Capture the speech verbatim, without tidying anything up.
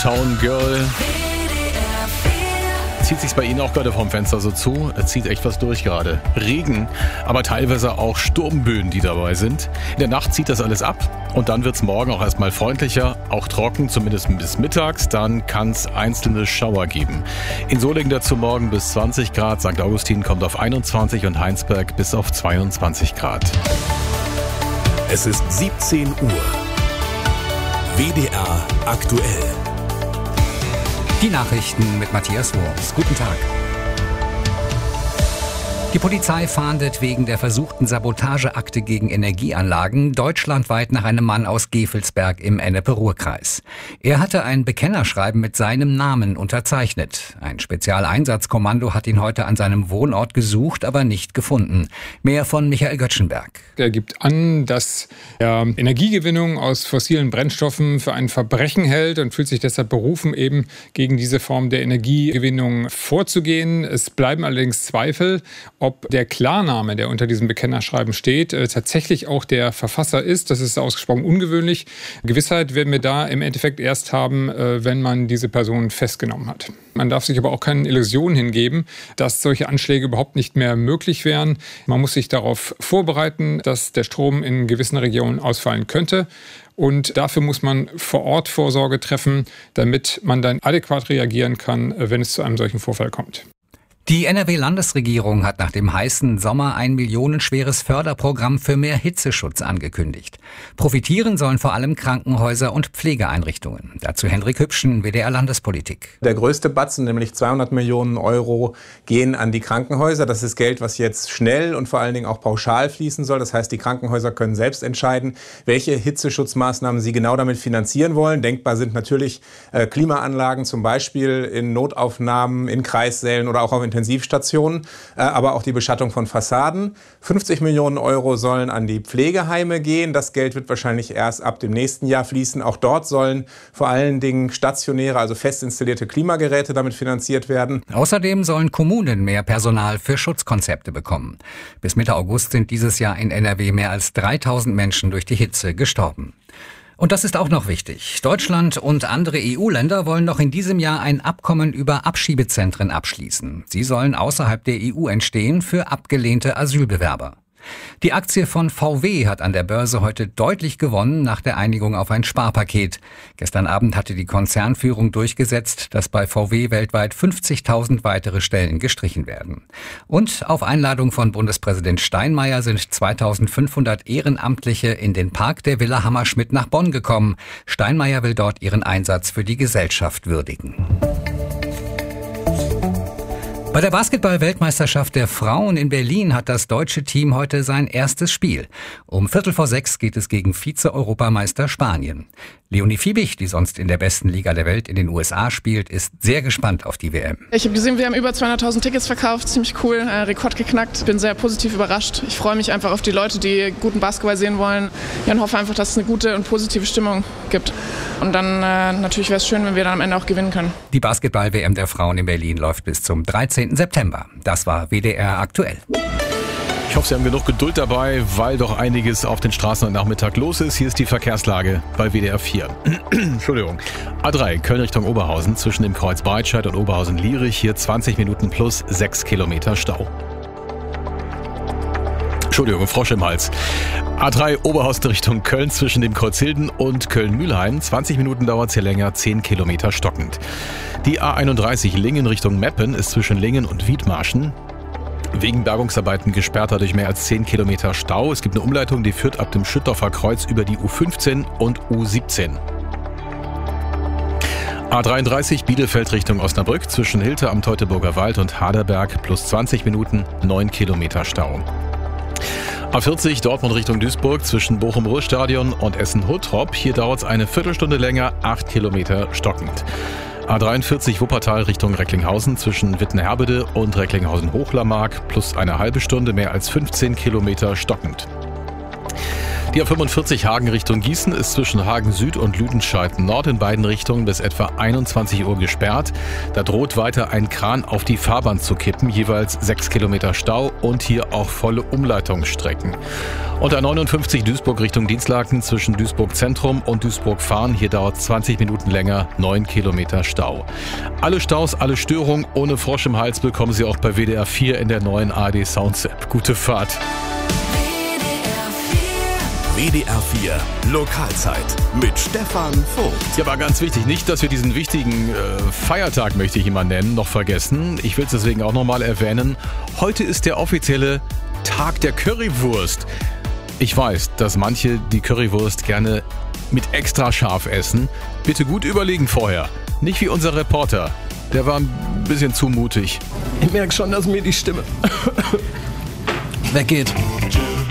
Uptown Girl. Zieht sich bei Ihnen auch gerade vom Fenster so zu? Es zieht echt was durch gerade. Regen, aber teilweise auch Sturmböen, die dabei sind. In der Nacht zieht das alles ab und dann wird es morgen auch erstmal freundlicher, auch trocken, zumindest bis mittags. Dann kann es einzelne Schauer geben. In Solingen dazu morgen bis zwanzig Grad, Sankt Augustin kommt auf einundzwanzig und Heinsberg bis auf zweiundzwanzig Grad. Es ist siebzehn Uhr. W D R aktuell. Die Nachrichten mit Matthias Wurms. Guten Tag. Die Polizei fahndet wegen der versuchten Sabotageakte gegen Energieanlagen deutschlandweit nach einem Mann aus Gevelsberg im Ennepe-Ruhr-Kreis. Er hatte ein Bekennerschreiben mit seinem Namen unterzeichnet. Ein Spezialeinsatzkommando hat ihn heute an seinem Wohnort gesucht, aber nicht gefunden. Mehr von Michael Göttschenberg. Er gibt an, dass er Energiegewinnung aus fossilen Brennstoffen für ein Verbrechen hält und fühlt sich deshalb berufen, eben gegen diese Form der Energiegewinnung vorzugehen. Es bleiben allerdings Zweifel, ob der Klarname, der unter diesem Bekennerschreiben steht, äh, tatsächlich auch der Verfasser ist. Das ist ausgesprochen ungewöhnlich. Gewissheit werden wir da im Endeffekt erst haben, äh, wenn man diese Person festgenommen hat. Man darf sich aber auch keine Illusionen hingeben, dass solche Anschläge überhaupt nicht mehr möglich wären. Man muss sich darauf vorbereiten, dass der Strom in gewissen Regionen ausfallen könnte. Und dafür muss man vor Ort Vorsorge treffen, damit man dann adäquat reagieren kann, wenn es zu einem solchen Vorfall kommt. Die N R W-Landesregierung hat nach dem heißen Sommer ein millionenschweres Förderprogramm für mehr Hitzeschutz angekündigt. Profitieren sollen vor allem Krankenhäuser und Pflegeeinrichtungen. Dazu Hendrik Hübschen, W D R Landespolitik. Der größte Batzen, nämlich zweihundert Millionen Euro, gehen an die Krankenhäuser. Das ist Geld, was jetzt schnell und vor allen Dingen auch pauschal fließen soll. Das heißt, die Krankenhäuser können selbst entscheiden, welche Hitzeschutzmaßnahmen sie genau damit finanzieren wollen. Denkbar sind natürlich äh, Klimaanlagen, zum Beispiel in Notaufnahmen, in Kreissälen oder auch auf Intensivstationen, aber auch die Beschattung von Fassaden. fünfzig Millionen Euro sollen an die Pflegeheime gehen. Das Geld wird wahrscheinlich erst ab dem nächsten Jahr fließen. Auch dort sollen vor allen Dingen stationäre, also fest installierte Klimageräte damit finanziert werden. Außerdem sollen Kommunen mehr Personal für Schutzkonzepte bekommen. Bis Mitte August sind dieses Jahr in N R W mehr als dreitausend Menschen durch die Hitze gestorben. Und das ist auch noch wichtig. Deutschland und andere E U-Länder wollen noch in diesem Jahr ein Abkommen über Abschiebezentren abschließen. Sie sollen außerhalb der E U entstehen für abgelehnte Asylbewerber. Die Aktie von V W hat an der Börse heute deutlich gewonnen nach der Einigung auf ein Sparpaket. Gestern Abend hatte die Konzernführung durchgesetzt, dass bei V W weltweit fünfzigtausend weitere Stellen gestrichen werden. Und auf Einladung von Bundespräsident Steinmeier sind zweitausendfünfhundert Ehrenamtliche in den Park der Villa Hammerschmidt nach Bonn gekommen. Steinmeier will dort ihren Einsatz für die Gesellschaft würdigen. Bei der Basketball-Weltmeisterschaft der Frauen in Berlin hat das deutsche Team heute sein erstes Spiel. Um Viertel vor sechs geht es gegen Vize-Europameister Spanien. Leonie Fiebig, die sonst in der besten Liga der Welt in den U S A spielt, ist sehr gespannt auf die W M. Ich habe gesehen, wir haben über zweihunderttausend Tickets verkauft, ziemlich cool, äh, Rekord geknackt. Bin sehr positiv überrascht. Ich freue mich einfach auf die Leute, die guten Basketball sehen wollen. Ja, und hoffe einfach, dass es eine gute und positive Stimmung gibt. Und dann äh, natürlich wäre es schön, wenn wir dann am Ende auch gewinnen können. Die Basketball-W M der Frauen in Berlin läuft bis zum dreizehnten September. Das war W D R aktuell. Ich hoffe, Sie haben genug Geduld dabei, weil doch einiges auf den Straßen heute Nachmittag los ist. Hier ist die Verkehrslage bei W D R vier. Entschuldigung. A drei, Köln Richtung Oberhausen, zwischen dem Kreuz Breitscheid und Oberhausen-Lierich. Hier zwanzig Minuten plus sechs Kilometer Stau. Entschuldigung, Frosch im Hals. A drei Oberhausen Richtung Köln zwischen dem Kreuz Hilden und Köln-Mühlheim. zwanzig Minuten dauert es hier länger, zehn Kilometer stockend. Die A einunddreißig Lingen Richtung Meppen ist zwischen Lingen und Wiedmarschen wegen Bergungsarbeiten gesperrt, dadurch mehr als zehn Kilometer Stau. Es gibt eine Umleitung, die führt ab dem Schüttorfer Kreuz über die U fünfzehn und U siebzehn. A dreiunddreißig Bielefeld Richtung Osnabrück zwischen Hilte am Teutoburger Wald und Haderberg plus zwanzig Minuten, neun Kilometer Stau. A vierzig Dortmund Richtung Duisburg zwischen Bochum-Ruhrstadion und Essen-Huttrop. Hier dauert es eine Viertelstunde länger, acht Kilometer stockend. A dreiundvierzig Wuppertal Richtung Recklinghausen zwischen Wittenherbede und Recklinghausen-Hochlarmark plus eine halbe Stunde, mehr als fünfzehn Kilometer stockend. Die A fünfundvierzig Hagen Richtung Gießen ist zwischen Hagen Süd und Lüdenscheid Nord in beiden Richtungen bis etwa einundzwanzig Uhr gesperrt. Da droht weiter ein Kran auf die Fahrbahn zu kippen, jeweils sechs Kilometer Stau und hier auch volle Umleitungsstrecken. Und A neunundfünfzig Duisburg Richtung Dienstlaken zwischen Duisburg Zentrum und Duisburg Fahren. Hier dauert zwanzig Minuten länger, neun Kilometer Stau. Alle Staus, alle Störungen ohne Frosch im Hals bekommen Sie auch bei W D R vier in der neuen A R D Sounds App. Gute Fahrt. W D R vier Lokalzeit mit Stefan Vogt. Ja, aber ganz wichtig, nicht, dass wir diesen wichtigen äh, Feiertag, möchte ich ihn mal nennen, noch vergessen. Ich will es deswegen auch nochmal erwähnen. Heute ist der offizielle Tag der Currywurst. Ich weiß, dass manche die Currywurst gerne mit extra scharf essen. Bitte gut überlegen vorher. Nicht wie unser Reporter. Der war ein bisschen zu mutig. Ich merke schon, dass mir die Stimme weggeht.